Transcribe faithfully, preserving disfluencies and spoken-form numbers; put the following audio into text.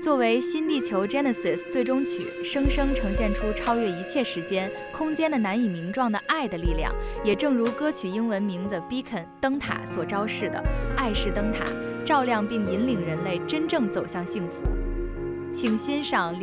作为新地球 Genesis 最终曲，生生呈现出超越一切时间、空间的难以名状的爱的力量，也正如歌曲英文名字 Beacon 灯塔所昭示的，爱是灯塔，照亮并引领人类真正走向幸福。请欣赏